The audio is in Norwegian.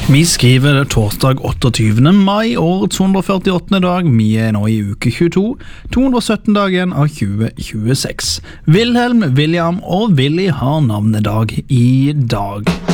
Vi skriver torsdag 28. mai, årets 148. dag. Vi er nå i uke 22, 217 dagen av 2026. Wilhelm, William og Willy har navnedag i dag.